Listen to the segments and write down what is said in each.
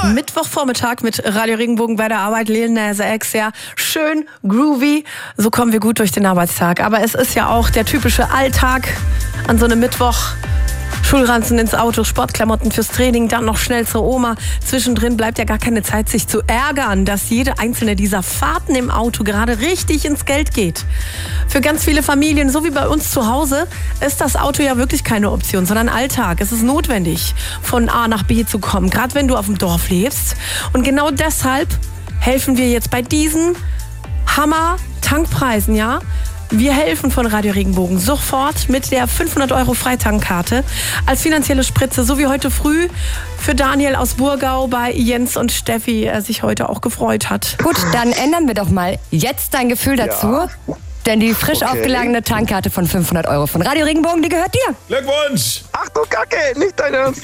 Mittwochvormittag mit Radio Regenbogen bei der Arbeit. Lil Nas X, ja, schön groovy. So kommen wir gut durch den Arbeitstag. Aber es ist ja auch der typische Alltag an so einem Mittwoch. Schulranzen ins Auto, Sportklamotten fürs Training, dann noch schnell zur Oma. Zwischendrin bleibt ja gar keine Zeit, sich zu ärgern, dass jede einzelne dieser Fahrten im Auto gerade richtig ins Geld geht. Für ganz viele Familien, so wie bei uns zu Hause, ist das Auto ja wirklich keine Option, sondern Alltag. Es ist notwendig, von A nach B zu kommen, gerade wenn du auf dem Dorf lebst. Und genau deshalb helfen wir jetzt bei diesen Hammer-Tankpreisen, ja? Wir helfen von Radio Regenbogen sofort mit der 500 € Freitankkarte als finanzielle Spritze, so wie heute früh für Daniel aus Burgau bei Jens und Steffi, er sich heute auch gefreut hat. Gut, dann ändern wir doch mal jetzt dein Gefühl dazu. Ja. Denn die frisch aufgeladene Tankkarte von 500 € von Radio Regenbogen, die gehört dir. Glückwunsch! Ach du Kacke, nicht dein Ernst.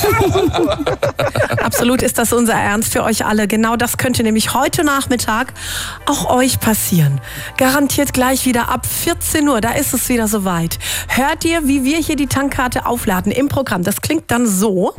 Absolut ist das unser Ernst für euch alle. Genau das könnte nämlich heute Nachmittag auch euch passieren. Garantiert gleich wieder ab 14 Uhr, da ist es wieder soweit. Hört ihr, wie wir hier die Tankkarte aufladen im Programm? Das klingt dann so.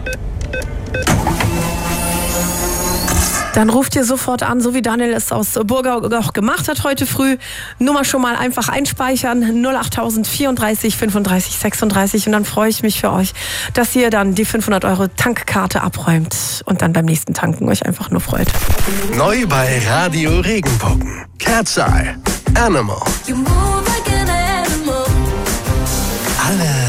Dann ruft ihr sofort an, so wie Daniel es aus Burgau auch gemacht hat heute früh. Nummer schon mal einfach einspeichern, 08000 34 35 36. Und dann freue ich mich für euch, dass ihr dann die 500 € Tankkarte abräumt und dann beim nächsten Tanken euch einfach nur freut. Neu bei Radio Regenbogen. Cat's Eye. Animal. Alle